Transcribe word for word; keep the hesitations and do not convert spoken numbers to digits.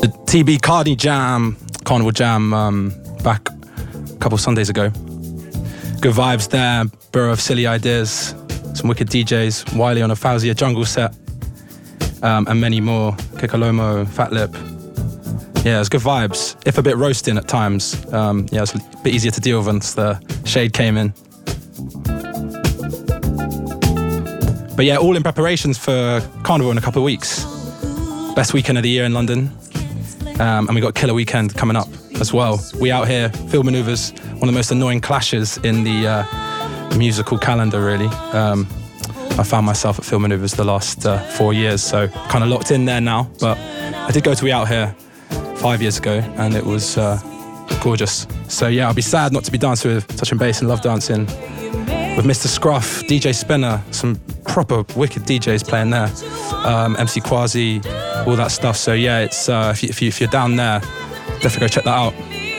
The T B Cardi Jam, Carnival Jam, um, back a couple Sundays ago. Good vibes there, Borough of Silly Ideas, some wicked D Js, Wiley on a Fauzia Jungle set, um, and many more, Kikalomo, Fat Lip. Yeah, it was good vibes, if a bit roasting at times. Um, yeah, it was a bit easier to deal with once the shade came in. But yeah, all in preparations for Carnival in a couple of weeks. Best weekend of the year in London. Um, and we got Killer Weekend coming up as well. We Out Here, Field Manoeuvres, one of the most annoying clashes in the uh, musical calendar, really. Um, I found myself at Field Manoeuvres the last uh, four years, so kind of locked in there now. But I did go to We Out Here five years ago, and it was uh, gorgeous. So yeah, I'll be sad not to be dancing with Touch and Bass and Love Dancing with Mister Scruff, D J Spinner, some proper wicked D Js playing there, um, M C Quasi, all that stuff. So yeah, it's uh, if, you, if, you, if you're down there, definitely go check that out.